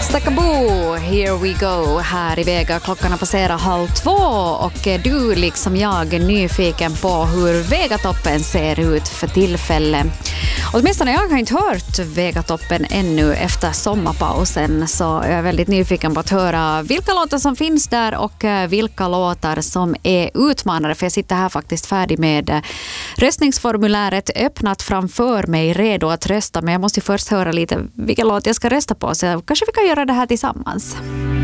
Stackabo, here we go. Här i Vega, klockan passerar 1:30 och du liksom jag är nyfiken på hur Vegatoppen ser ut för tillfället. Åtminstone jag har inte hört Vegatoppen ännu efter sommarpausen, så jag är väldigt nyfiken på att höra vilka låtar som finns där och vilka låtar som är utmanare, för jag sitter här faktiskt färdig med röstningsformuläret öppnat framför mig, redo att rösta, men jag måste först höra lite vilken låt jag ska rösta på, så kanske vi kan göra det här tillsammans.